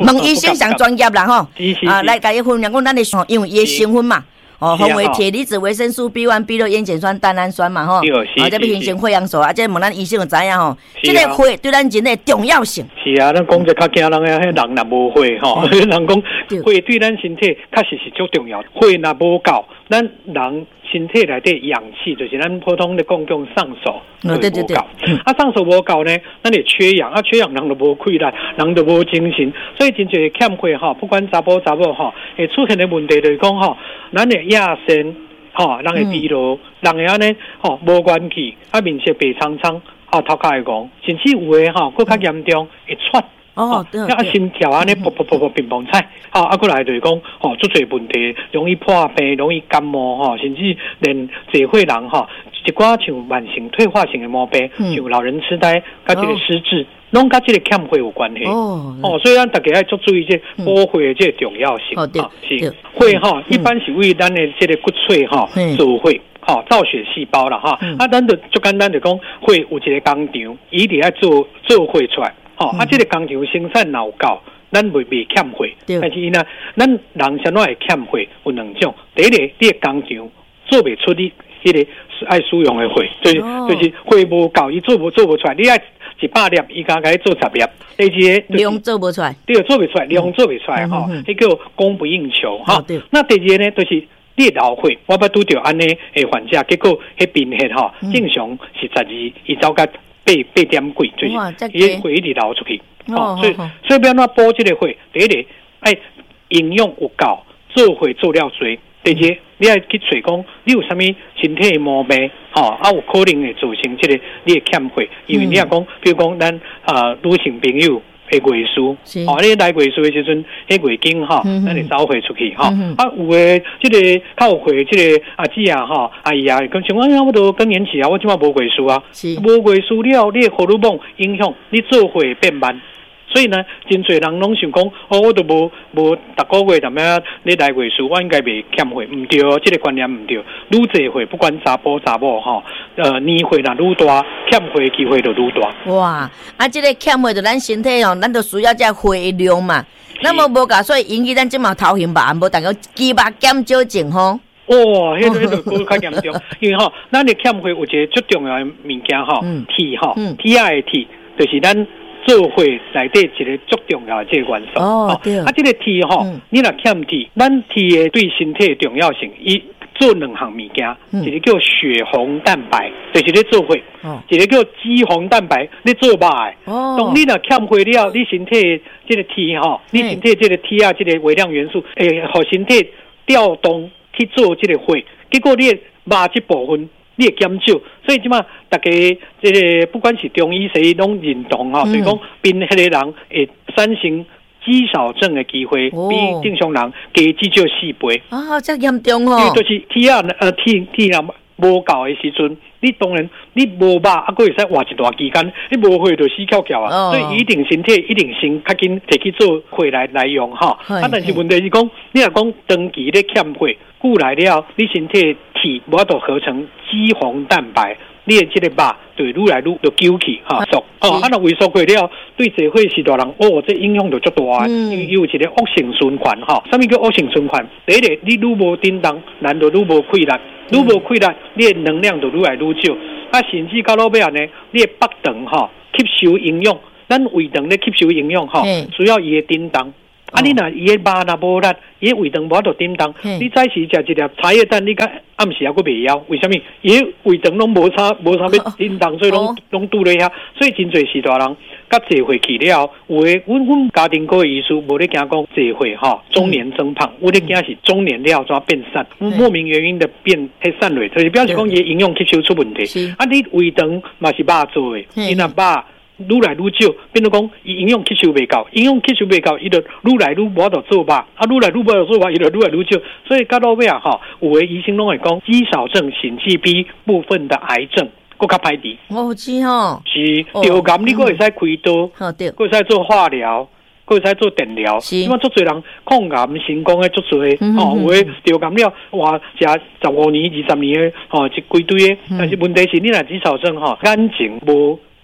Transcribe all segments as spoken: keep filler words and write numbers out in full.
问医生上专业啦吼，啊，来甲伊分享讲咱的，因为伊的成分嘛。哦，分为铁离子、维生素 B 一、B 六、烟碱酸、单氨酸嘛，吼，啊，这要形成血氧素啊，这问咱医生就知影吼，这个血对咱人的重要性。 是啊，咱讲者较惊人诶，迄人若无血吼，人讲血对咱身体确实是足重要，血若无够，咱人身体内底氧气就是咱普通咧讲讲上手， 哦，对对对， 啊，上手无够呢，咱会缺氧，啊，缺氧人就无气力，人就无精神，所以真侪欠血吼，不管查甫查某吼，会出现的问题就是讲吼，咱的亚肾吼，人会疲劳，人会安尼吼无元气，啊，面色白苍苍，啊，头壳会戆，甚至有诶吼，更较严重会喘。 哦，对， 啊，心跳安尼，噗噗噗噗乒乓菜，啊，啊，过来就是讲，吼，足侪问题，容易破病，容易感冒，吼，甚至连侪会人吼，一寡像慢性退化性的毛病，像老人痴呆，甲这个失智，拢甲这个欠血有关系。哦，哦，所以咱大家要足注意这补血的这个重要性。 哦，对， 是血吼，一般是为咱的这个骨髓吼造血。好，造血细胞啦哈，啊，咱就足简单就讲，血有一个工厂，伊伫爱做做血出来，吼、哦，啊，这个工厂生产若有够，咱袂袂欠血，但是伊呢，咱人怎会欠血？有两种，第一个，你个工厂做袂出你迄个爱使用的血，就是、哦、就是血无够，伊做无做无出来，你爱一百粒，伊敢甲伊做十粒，第二个量做不出来， 对，做袂出来，量做袂出来哈，迄、嗯、叫供不应求哈、哦。那第二个呢，就是。你老血，我捌拄着安尼诶患者，结果迄贫血吼，正常是十二，伊走甲八八点几，就是伊血一直流出去。哦，所以所以要安怎补这个血？第一个爱营养有够，做血做了多。第二，你爱去找讲你有啥物身体毛病，吼、哦、啊有可能会造成这个你的欠血，因为你若讲，比如讲咱啊女性朋友。诶，月数，哦，你来月数的时阵，迄月经吼，咱会走血出去吼、嗯。啊，有诶，即、这个较有血，即个阿姊啊，吼，阿姨啊，讲像我我都更年期啊，我即马无月数啊，无月数了，你荷尔蒙影响你做血变慢。所以呢，真侪人拢想讲，哦，我都无无逐个月怎么样？你来月数，我应该袂欠血，唔对，这个观念唔对。愈侪血，不管查甫查某吼，呃，年岁若愈大，欠血机会就愈大。 哇，啊，这个欠血就咱身体吼，咱就需要这血量嘛。那么无噶，所以引起咱即嘛头晕吧，无大家肌肉减少症吼。 哦，迄个迄个较严重，因为吼，咱的欠血有一个最重要的物件吼，铁吼，铁啊的铁，就是咱。做血内底一个足重要的这个元素哦，对啊，这个铁吼、嗯，你若欠铁，咱铁的对身体的重要性，伊做两项物件，嗯、一个叫血红蛋白，就是咧做血；哦、一个叫肌红蛋白，咧做肉的。哦，当你若欠血了，你身体这个铁吼，你身体这个铁啊，这个微量元素，诶，互身体调动去做这个血，结果你肉这部分。你会减少，所以即马大家这个不管是中医西医拢认同哈，所以讲贫血的人会产生肌少症的机会、哦、比正常人加至少四倍。 啊，这严重哦！ 因为就是铁啊，呃，铁铁啊无够的时阵，你当然你无肉，啊，佫会使活一段期间，你无血就死翘翘啊、哦！所以一定身体一定先较紧摕去做血来来用哈。啊，但是问题是讲，你若讲长期咧欠血。久来了，你身体铁无法度合成肌红蛋白，你的这个肉就愈来愈就揪起哈缩哦，啊，那萎缩过了，对社会是大人哦，这影响就足大，因为有一个恶性循环哈。什么叫恶性循环？第一个，你愈无叮当，人就愈无气力，愈无气力，你的能量就愈来愈少。啊，甚至到老尾呢，你的腹肠哈吸收营养，咱胃肠咧吸收营养哈，需要伊的叮当。啊！你若伊个肉若无力，伊个胃肠无法度叮当。你早时食一粒茶叶蛋，你甲暗时也佫袂枵，为什么？伊个胃肠拢无差无差要叮当，所以拢拢拄咧遐。所以真侪时大人甲坐血去了，有诶，阮阮家庭科医师无咧惊讲坐血吼，中年增胖，我咧惊是中年了怎变散，莫名原因的变迄散落，就是表示讲伊营养吸收出问题。啊，你胃肠嘛是肉做诶，伊若肉。愈来愈少，变做讲伊营养吸收袂够，营养吸收袂够，伊就愈来愈无法度做肉，啊，愈来愈无法度做肉，伊就愈来愈少。所以到到尾啊，吼，有诶医生拢会讲，肌少症、肾气 B 部分的癌症，佫较歹治。 哦，是吼， 是流感，你佫会使开刀，佫会使做化疗。佫会使做电疗，因为足侪人抗癌成功诶，足侪吼，有诶流感了，哇，食十五年、二十年诶，吼，一规堆诶。但是问题是，你若肌少症吼，眼睛无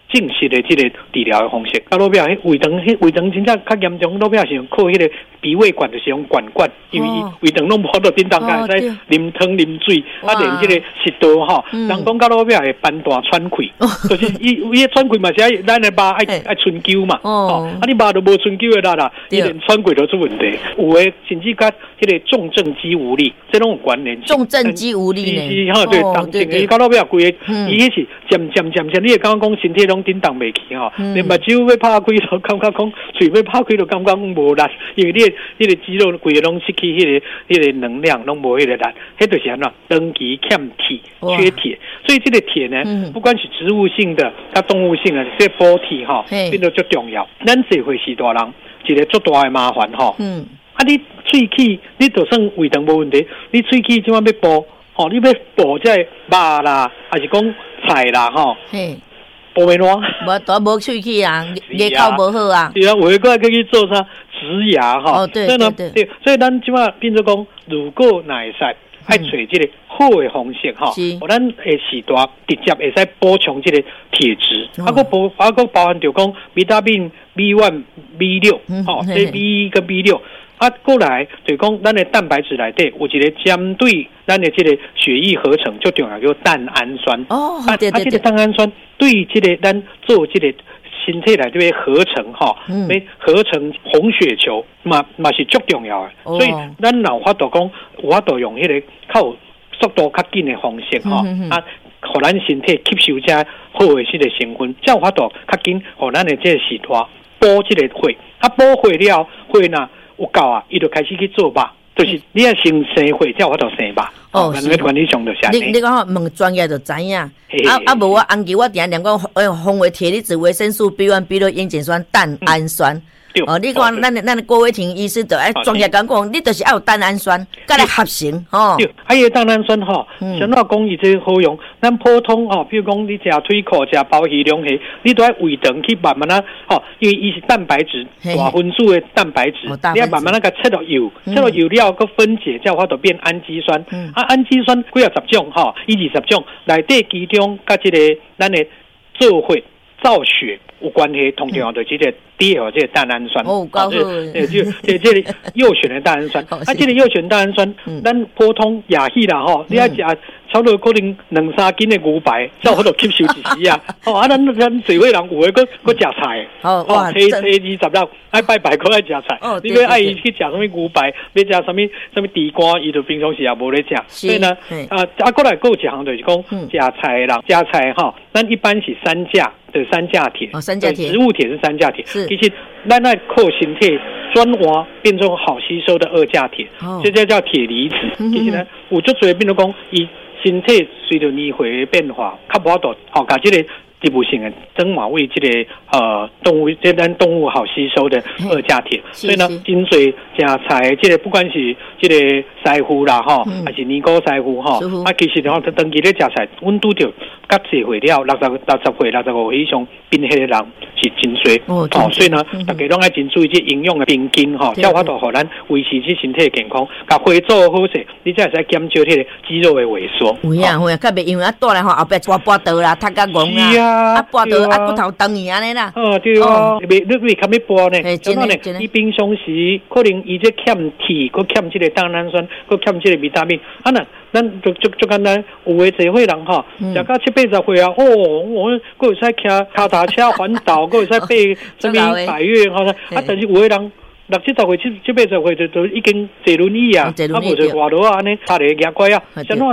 正式的这个治疗的方式。啊，老表，迄胃肠，迄胃肠真正较严重，老表是用靠迄个鼻胃管，就是用管管，因为胃肠拢无法度叮当开，使啉汤啉水，啊，连这个食道吼，人讲到老表会斑大喘气，就是伊伊喘气嘛是爱咱的肉爱爱春灸嘛，哦，啊，你肉都无春灸的啦啦，伊连喘气都出问题，有诶甚至甲迄个重症肌无力，这种有关联。 重症肌无力呢？ 是哈，对，当症伊到老表规个，伊迄是渐渐渐渐，你会感觉讲身体拢叮当袂去吼，连目睭要拍开都感觉讲，嘴要拍开都感觉讲无力，因为你迄个肌肉规个拢失去迄个迄个能量，拢无迄个力，迄就是安怎长期欠铁、缺铁，所以这个铁呢，不管是植物性的、甲动物性的，这补铁吼，变得最重要。咱社会是大人，一个最大的麻烦吼。嗯，啊，你喙齿，你就算胃肠无问题，你喙齿怎么要补？吼，你要补这肉啦，还是讲菜啦，吼？嘿。补袂烂， 无都无喙齿啊，牙口无好啊。 对啊，有诶，个可以做啥植牙哈？ 哦，对对对。 对，所以咱即马变做讲，如果哪会使爱找这个好诶方式哈，我咱会时代直接会使补充这个铁质，啊个补啊个包含着讲维他命 B 一、B 六，吼，这 B 一跟 B 六。啊，过来就是讲，咱的蛋白质内底有一个针对咱的这个血液合成最重要叫蛋氨酸。哦，啊，对对对，啊，这个蛋氨酸对这个咱做这个身体内底合成哈，嗯，合成红血球嘛嘛是最重要的。哦，所以咱有法度讲，有法度用迄个较速度较紧的方式哈，嗯，啊，互咱身体吸收这好的这个成分，才有法度较紧，互咱的这个时代补这个血，啊，补血了血呢？有够啊，伊就开始去做吧，就是你要先生血，才有法度生吧。哦，两个管理上就下。 你你讲吼，问专业就知影。啊啊，无我红球我定定讲，哎，红维铁离子、维生素 B 一、B 六、烟碱酸、蛋氨酸。哦，你讲咱咱郭伟霆医师就爱专业讲讲，你就是要有蛋氨酸，甲来合成吼。 对，还有蛋氨酸吼，想到讲伊这好用，咱普通吼，比如讲你食腿裤、食鲍鱼、龙虾，你都要胃肠去慢慢啊，吼，因为伊是蛋白质，大分子的蛋白质，你要慢慢那个切落油，切落油了个分解，才有法度变氨基酸。啊，氨基酸几啊十种吼，伊二十种，内底其中甲这个咱的做血、造血有关系，同样的这个 D L 这个蛋氨酸， 哦，高好， 对，就这这里右旋的蛋氨酸，啊，这个右旋蛋氨酸，咱普通亚系啦吼，你要食差不多可能两三斤的牛排，才有法度吸收一时啊。哦，啊，咱咱社会人有诶，搁搁食菜，哦，哇，初初二十六，爱拜拜，搁爱食菜。哦，你要爱伊去食什么牛排，要食什么什么地瓜，伊就平常时也无咧食。所以呢，啊，啊，过来还有一项就是讲，食菜人食菜吼，咱一般是三价的三价铁， 哦，三价铁， 植物铁是三价铁，是，其实咱那靠身体转化变成好吸收的二价铁，哦，这就叫铁离子。嗯，其实呢，有足侪变做讲伊。身体随着年岁的变化，较无法度吼，甲这个植物性的转化为这个呃动物，这咱动物好吸收的二价铁。所以呢，真侪食菜，这个不管是这个师傅啦吼，嗯，还是年糕师傅吼，啊，其实吼，长期咧食菜，阮拄着甲社会了六十六十岁、六十五岁以上变迄个人是真衰哦。哦，所以呢，大家拢爱真注意这营养的平均吼，才有法度互咱维持这身体的健康，甲血做好势，你才会使减少迄个肌肉的萎缩。 有啊，有啊，较袂因为啊，倒来吼后壁抓跋倒啦，踢甲戆啦。啊，拔到啊骨头长去安尼啦。 哦，对哦，袂你袂较要拔呢。真的真的。伊平常时可能伊这欠铁，佮欠这个蛋氨酸，佮欠这个维他命。啊那咱就就就简单，有诶社会人吼，食到七八十岁啊，哦，我佮会使骑脚踏车环岛，佮会使爬什么百岳吼。啊，但是有诶人六七十岁、七七八十岁就就已经坐轮椅啊，啊，无就外头啊安尼，踏个牙拐啊，怎